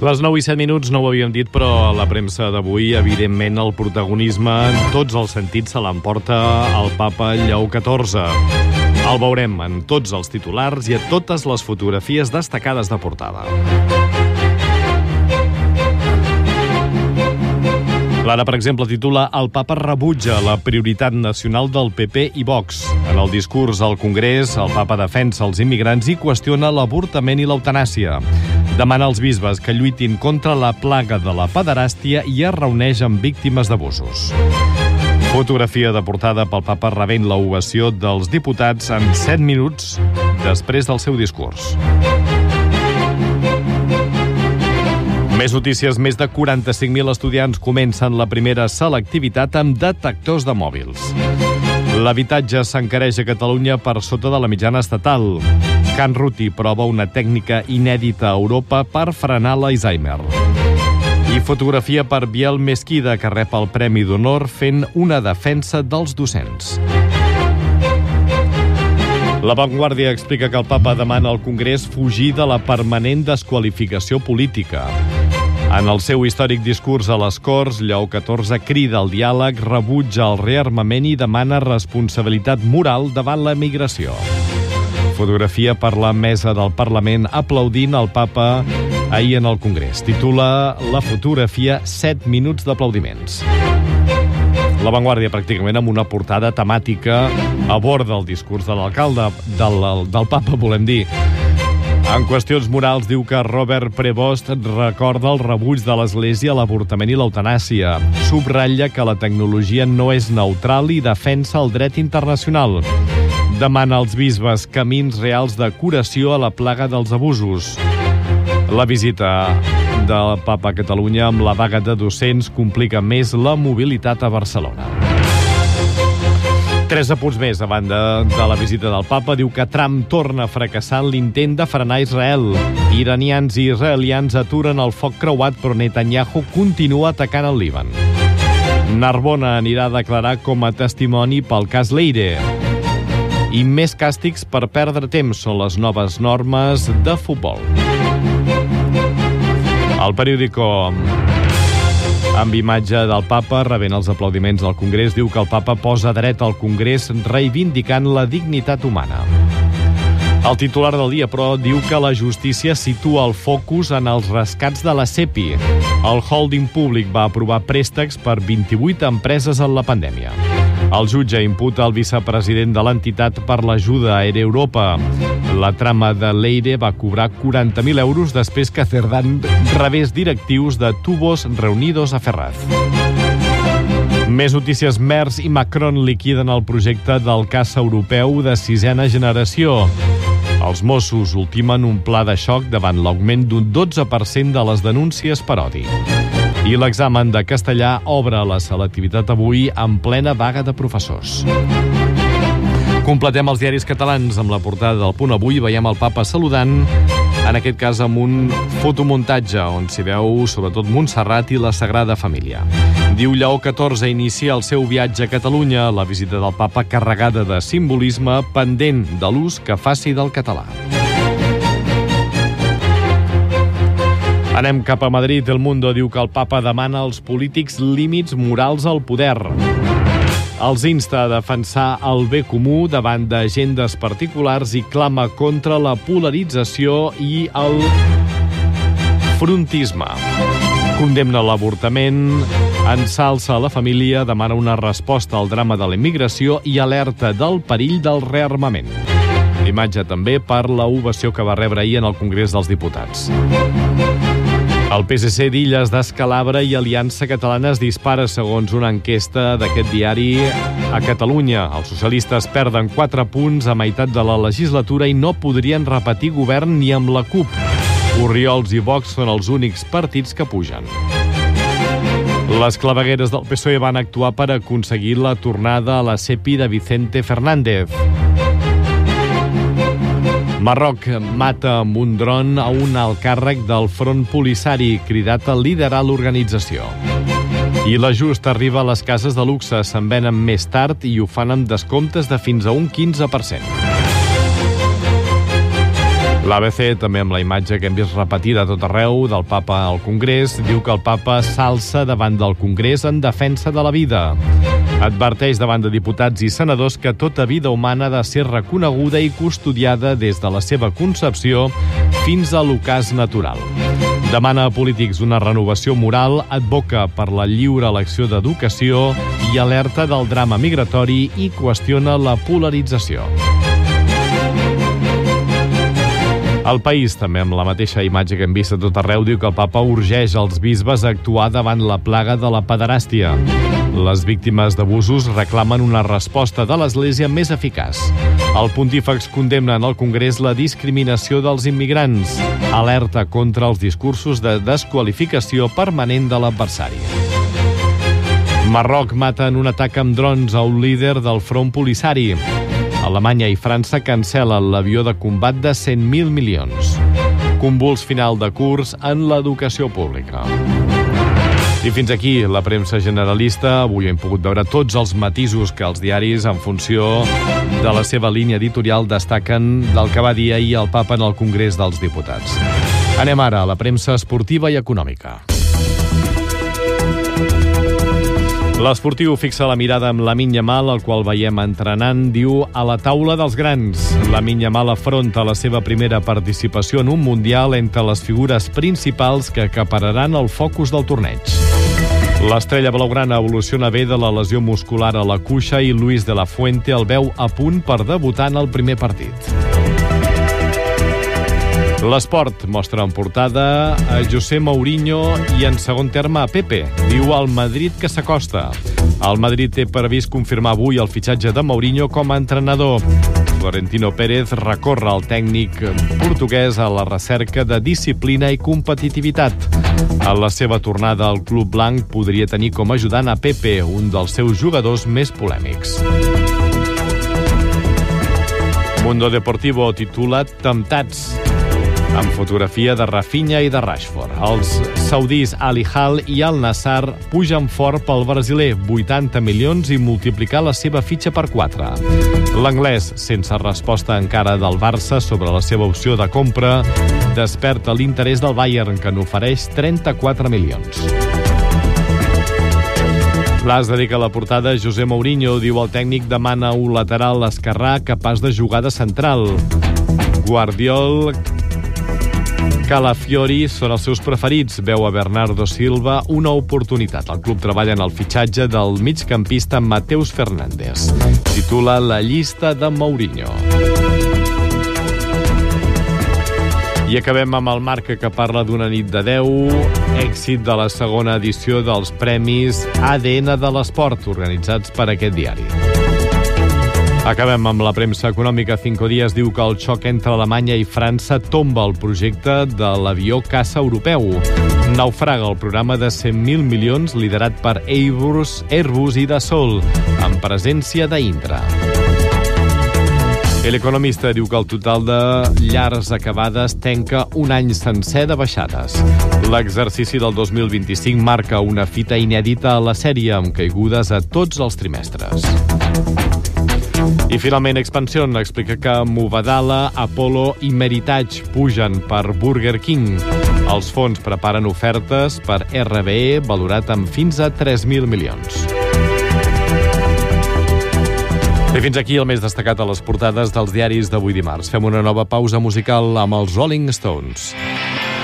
Les 9:07, no ho havíem dit, però la premsa d'avui, evidentment, el protagonisme en tots els sentits se l'emporta el papa Lleó XIV. El veurem en tots els titulars i a totes les fotografies destacades de portada. L'Ara, per exemple, titula "El papa rebutja la prioritat nacional del PP i Vox". En el discurs al Congrés, el papa defensa els immigrants i qüestiona l'avortament i l'eutanàsia. Demana als bisbes que lluitin contra la plaga de la pederàstia i es reuneix amb víctimes d'abusos. Fotografia de portada pel papa rebent l'ovació dels diputats en 7 minuts després del seu discurs. Més notícies. Més de 45.000 estudiants comencen la primera selectivitat amb detectors de mòbils. L'habitatge s'encareix a Catalunya per sota de la mitjana estatal. Can Ruti prova una tècnica inèdita a Europa per frenar l'Alzheimer. I fotografia per Biel Mesquida, que rep el Premi d'Honor fent una defensa dels docents. La Vanguardia explica que el papa demana al Congrés fugir de la permanent desqualificació política. En el seu històric discurs a les Corts, Lleó XIV crida al diàleg, rebutja el rearmament i demana responsabilitat moral davant la migració. Fotografia per la mesa del Parlament aplaudint el papa ahir en el Congrés. Titula la fotografia 7 minuts d'aplaudiments. La Vanguardia, pràcticament amb una portada temàtica, aborda el discurs de l'alcalde, del papa, volem dir. En qüestions morals diu que Robert Prevost recorda el rebuig de l'Església a l'avortament i l'eutanàsia. Subratlla que la tecnologia no és neutral i defensa el dret internacional. Demana als bisbes camins reals de curació a la plaga dels abusos. La visita del papa a Catalunya amb la vaga de docents complica més la mobilitat a Barcelona. 3 apunts més a banda de la visita del papa. Diu que Trump torna a fracassar en l'intent de frenar Israel. Iranians i israelians aturen el foc creuat, però Netanyahu continua atacant el Líban. Narbona anirà a declarar com a testimoni pel cas Leire. I més càstigs per perdre temps són les noves normes de futbol. El periòdico, amb imatge del papa rebent els aplaudiments del Congrés, diu que el papa posa dret al Congrés reivindicant la dignitat humana. El titular del dia, però, diu que la justícia situa el focus en els rescats de la SEPI. El holding públic va aprovar préstecs per 28 empreses en la pandèmia. El jutge imputa el vicepresident de l'entitat per l'ajuda a Air Europa. La trama de Leire va cobrar 40.000 euros després que Cerdán rebés directius de Tubos Reunidos a Ferraz. Més notícies. Merz i Macron liquiden el projecte del caça europeu de 6ª generació. Els Mossos ultimen un pla de xoc davant l'augment d'un 12% de les denúncies per odi. I l'examen de castellà obre la selectivitat avui en plena vaga de professors. Completem els diaris catalans amb la portada del Punt Avui. Veiem el papa saludant, en aquest cas amb un fotomuntatge on s'hi veu sobretot Montserrat i la Sagrada Família. Diu Lleó XIV inicia el seu viatge a Catalunya, la visita del papa carregada de simbolisme pendent de l'ús que faci del català. Anem cap a Madrid. El Mundo diu que el papa demana als polítics límits morals al poder. Els insta a defensar el bé comú davant d'agendes particulars i clama contra la polarització i el frontisme. Condemna l'avortament, ensalça la família, demana una resposta al drama de la immigració i alerta del perill del rearmament. Imatge també per l'ovació que va rebre ahir en el Congrés dels Diputats. El PSC d'Illes d'Escalabra i Aliança Catalana es dispara segons una enquesta d'aquest diari a Catalunya. Els socialistes perden 4 punts a meitat de la legislatura i no podrien repetir govern ni amb la CUP. Oriols i Vox són els únics partits que pugen. Les clavegueres del PSOE van actuar per aconseguir la tornada a la SEPI de Vicente Fernández. Marroc mata amb un dron a un alt càrrec del Front Polisari, cridat a liderar l'organització. I l'ajust arriba a les cases de luxe, se'n venen més tard i ho fan amb descomptes de fins a un 15%. L'ABC, també amb la imatge que hem vist repetida a tot arreu del papa al Congrés, diu que el papa s'alça davant del Congrés en defensa de la vida. Adverteix davant de diputats i senadors que tota vida humana ha de ser reconeguda i custodiada des de la seva concepció fins a l'ocàs natural. Demana a polítics una renovació moral, advoca per la lliure elecció d'educació i alerta del drama migratori i qüestiona la polarització. El País, també amb la mateixa imatge que hem vist a tot arreu, diu que el papa urgeix els bisbes a actuar davant la plaga de la pederàstia. Les víctimes d'abusos reclamen una resposta de l'Església més eficaç. El pontífex condemna en el Congrés la discriminació dels immigrants. Alerta contra els discursos de desqualificació permanent de l'adversari. Marroc mata en un atac amb drons a un líder del front Polisari. Alemanya i França cancel·len l'avió de combat de 100.000 milions. Convuls final de curs en l'educació pública. I fins aquí la premsa generalista. Avui hem pogut veure tots els matisos que els diaris, en funció de la seva línia editorial, destaquen del que va dir ahir el papa en el Congrés dels Diputats. Anem ara a la premsa esportiva i econòmica. L'esportiu fixa la mirada amb Lamine Yamal, el qual veiem entrenant, diu, a la taula dels grans. Lamine Yamal afronta la seva primera participació en un Mundial entre les figures principals que acapararan el focus del torneig. L'estrella blaugrana evoluciona bé de la lesió muscular a la cuixa i Luis de la Fuente el veu a punt per debutar en el primer partit. L'Esport mostra en portada a José Mourinho i en segon terme a Pepe. Diu al Madrid que s'acosta. El Madrid té previst confirmar avui el fitxatge de Mourinho com a entrenador. Florentino Pérez recorre al tècnic portuguès a la recerca de disciplina i competitivitat. A la seva tornada al club blanc podria tenir com a ajudant a Pepe, un dels seus jugadors més polèmics. Mundo Deportivo titula Temptats, amb fotografia de Rafinha i de Rashford. Els saudís Al Hilal i Al Nassr pugen fort pel brasiler, 80 milions i multiplicar la seva fitxa per 4. L'anglès, sense resposta encara del Barça sobre la seva opció de compra, desperta l'interès del Bayern, que n'ofereix 34 milions. L'As dedica la portada a José Mourinho. Diu el tècnic demana un lateral esquerrà capaç de jugar de central. Guardiol, Calafiori són els seus preferits. Veu a Bernardo Silva una oportunitat. El club treballa en el fitxatge del migcampista Mateus Fernández. Titula La llista de Mourinho. I acabem amb el Marca, que parla d'una nit de 10, èxit de la segona edició dels Premis ADN de l'Esport, organitzats per aquest diari. Acabem amb la premsa econòmica. 5 dies diu que el xoc entre Alemanya i França tomba el projecte de l'avió caça europeu. Naufraga el programa de 100.000 milions liderat per Airbus i Dassault, amb presència d'Indra. L'Economista diu que el total de llars acabades tenca un any sencer de baixades. L'exercici del 2025 marca una fita inèdita a la sèrie, amb caigudes a tots els trimestres. I finalment Expansión explica que Mubadala, Apollo i Meritage pugen per Burger King. Els fons preparen ofertes per RBE valorat amb fins a 3.000 milions. I fins aquí el més destacat a les portades dels diaris d'avui dimarts. Fem una nova pausa musical amb els Rolling Stones.